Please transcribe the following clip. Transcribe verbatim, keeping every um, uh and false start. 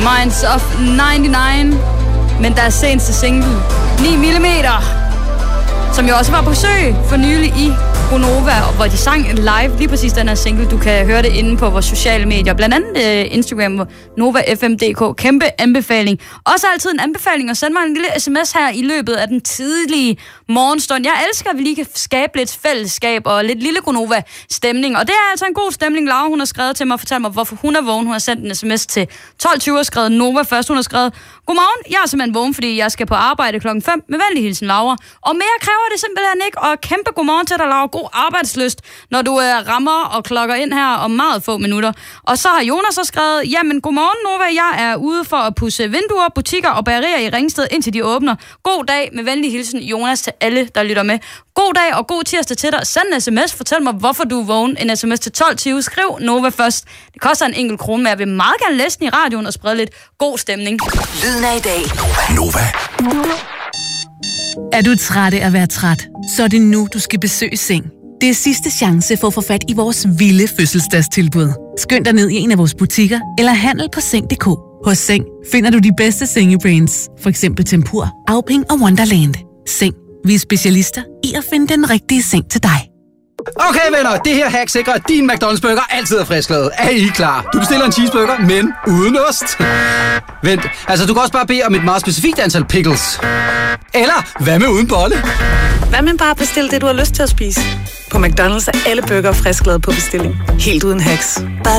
Minds of nioghalvfems, men der er seneste single, ni millimeter, som jo også var på besøg for nylig i Gonova, hvor de sang live lige præcis den her single. Du kan høre det inde på vores sociale medier, blandt andet uh, Instagram, Nova F M punktum d k. Kæmpe anbefaling. Også altid en anbefaling at sende mig en lille sms her i løbet af den tidlige morgenstund. Jeg elsker, at vi lige kan skabe lidt fællesskab og lidt lille Gonova-stemning. Og det er altså en god stemning. Laura, hun har skrevet til mig og fortalt mig, hvorfor hun er vågen. Hun har sendt en sms til tolv tyve og skrevet Nova først. Hun har skrevet: Godmorgen, jeg er simpelthen vågen, fordi jeg skal på arbejde klokken fem. Med venlig hilsen, Laura. Og mere kræver det simpelthen ikke. Og kæmpe godmorgen til dig, Laura. God arbejdslyst, når du øh, rammer og klokker ind her om meget få minutter. Og så har Jonas så skrevet: Jamen, godmorgen, Nova. Jeg er ude for at pudse vinduer, butikker og bagerier i Ringsted, indtil de åbner. God dag. Med venlig hilsen, Jonas, til alle, der lytter med. God dag og god tirsdag til dig. Send en sms. Fortæl mig, hvorfor du er vågen. En sms til tolv tyve. Skriv Nova først. Det koster en enkelt krone, men jeg vil meget gerne læse den i radioen og sprede lidt god stemning. Lyden af i dag. Nova. Er du træt af at være træt? Så er det nu, du skal besøge Seng. Det er sidste chance for at få fat i vores vilde fødselsdagstilbud. Skynd dig ned i en af vores butikker eller handel på seng punktum d k. Hos Seng finder du de bedste sengebrands, for eksempel Tempur, Auping og Wonderland. Seng. Vi er specialister i at finde den rigtige seng til dig. Okay venner, det her hack sikrer, at din McDonald's burger altid er frisklavet. Er I klar? Du bestiller en cheeseburger, men uden ost. Vent, altså du kan også bare bede om et meget specifikt antal pickles. Eller hvad med uden bolle? Hvad med bare bestille det, du har lyst til at spise? På McDonald's er alle burger frisklavet på bestilling. Helt uden hacks.